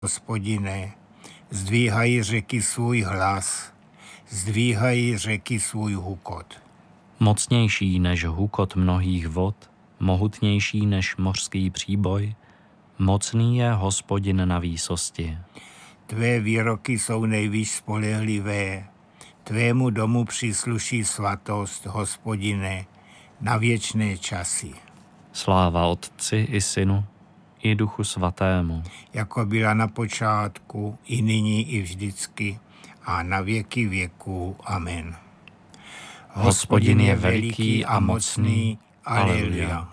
Hospodine, zdvíhají řeky svůj hlas, zdvíhají řeky svůj hukot. Mocnější než hukot mnohých vod, mohutnější než mořský příboj, mocný je Hospodin na výsosti. Tvé výroky jsou nejvíc spolehlivé, tvému domu přísluší svatost, Hospodine, na věčné časy. Sláva Otci i Synu, i Duchu Svatému. Jako byla na počátku, i nyní, i vždycky, a na věky věků. Amen. Hospodin je veliký a mocný. Aleluja.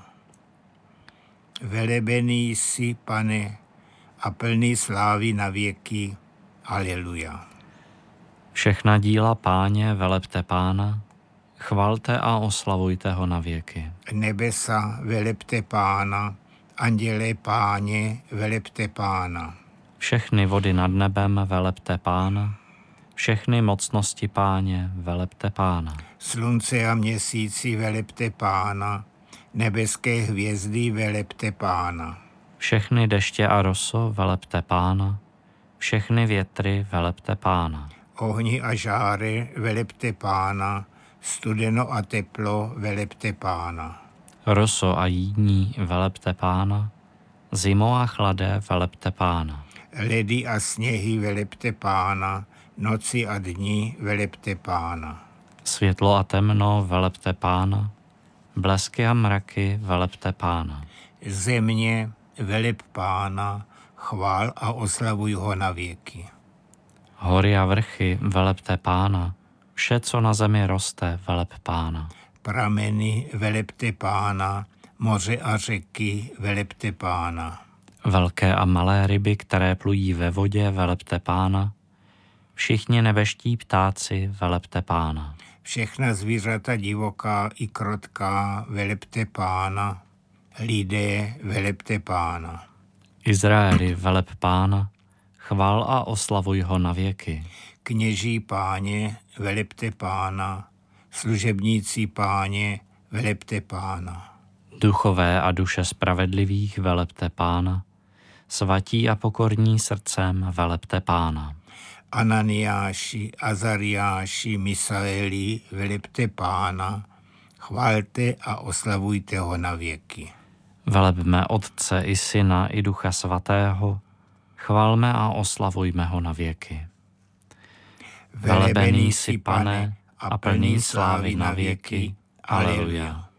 Velebený jsi, Pane, a plný slávy na věky. Aleluja. Všechna díla Páně velepte Pána, chvalte a oslavujte ho na věky. Nebesa, velepte Pána, andělé Páně, velepte Pána. Všechny vody nad nebem velepte Pána, všechny mocnosti Páně velepte Pána. Slunce a měsíci velepte Pána, nebeské hvězdy velepte Pána. Všechny deště a roso velepte Pána, všechny větry velepte Pána. Ohni a žáry velepte Pána, studeno a teplo velepte Pána. Roso a jídní velepte Pána, zimo a chladé velepte Pána. Ledy a sněhy velepte Pána, noci a dni velepte Pána. Světlo a temno velepte Pána, blesky a mraky velepte Pána. Země veleb Pána, chvál a oslavuj ho na věky. Hory a vrchy velepte Pána, vše, co na zemi roste, veleb Pána. Prameny velepte Pána, moře a řeky velepte Pána. Velké a malé ryby, které plují ve vodě, velepte Pána. Všichni nebeští ptáci, velepte Pána. Všechna zvířata divoká i krotká velepte Pána. Lidé velepte Pána. Izraeli, veleb Pána, chvál a oslavuj ho na věky. Kněží Páně, velepte Pána. Služebníci Páně, velepte Pána. Duchové a duše spravedlivých, velepte Pána. Svatí a pokorní srdcem, velepte Pána. Ananiáši, Azariáši, Misaeli, velepte Pána. Chválte a oslavujte ho na věky. Velebme Otce i Syna i Ducha Svatého, chvalme a oslavujme ho na věky. Velebený jsi, Pane, a plný slávy na věky. Aleluja.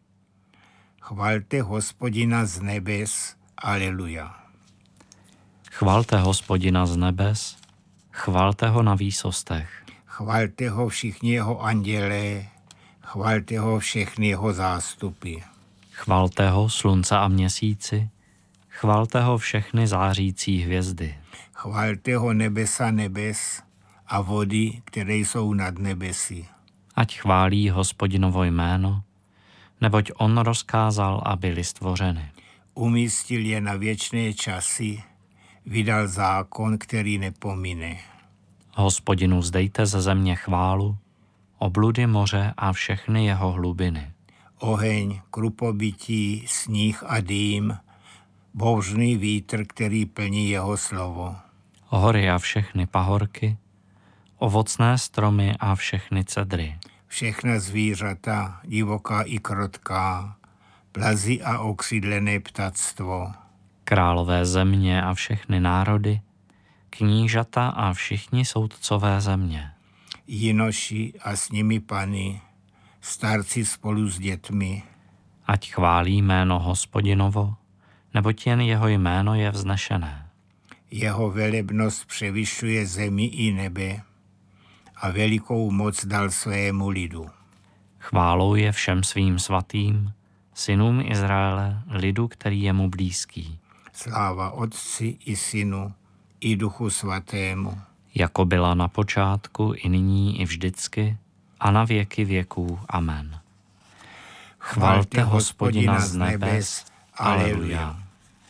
Chvalte Hospodina z nebes. Aleluja. Chvalte Hospodina z nebes, chvalte ho na výsostech. Chvalte ho všichni jeho andělé, chvalte ho všechny jeho zástupy. Chvalte ho slunce a měsíci, chvalte ho všechny zářící hvězdy. Chvalte ho nebesa nebes a vody, které jsou nad nebesy. Ať chválí Hospodinovo jméno, neboť on rozkázal a byly stvořeny. Umístil je na věčné časy, vydal zákon, který nepomine. Hospodinu vzdejte ze země chválu, obludy moře a všechny jeho hlubiny. Oheň, krupobytí, sníh a dým, bouřný vítr, který plní jeho slovo. Hory a všechny pahorky, ovocné stromy a všechny cedry. Všechna zvířata, divoká i krotká, plazy a okřídlené ptactvo. Králové země a všechny národy, knížata a všichni soudcové země. Jinoši a s nimi pany, starci spolu s dětmi. Ať chválí jméno Hospodinovo, neboť jen jeho jméno je vznešené. Jeho velebnost převyšuje zemi i nebe a velikou moc dal svému lidu. Chválou je všem svým svatým, synům Izraele, lidu, který je mu blízký. Sláva Otci i Synu i Duchu Svatému. Jako byla na počátku, i nyní, i vždycky, a na věky věků. Amen. Chvalte Hospodina z nebes. Aleluja.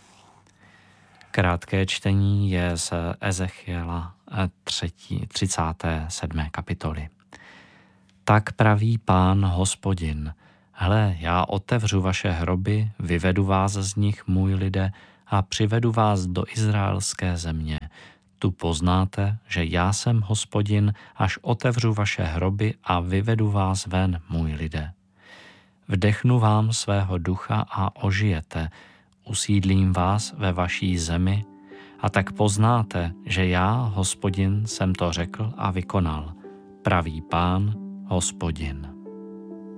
Krátké čtení je z Ezechiela 37. kapitoly. Tak praví Pán Hospodin: Hle, já otevřu vaše hroby, vyvedu vás z nich, můj lide, a přivedu vás do izraelské země. Tu poznáte, že já jsem Hospodin, až otevřu vaše hroby a vyvedu vás ven, můj lidé. Vdechnu vám svého ducha a ožijete, usídlím vás ve vaší zemi, a tak poznáte, že já, Hospodin, jsem to řekl a vykonal, pravý Pán, Hospodin.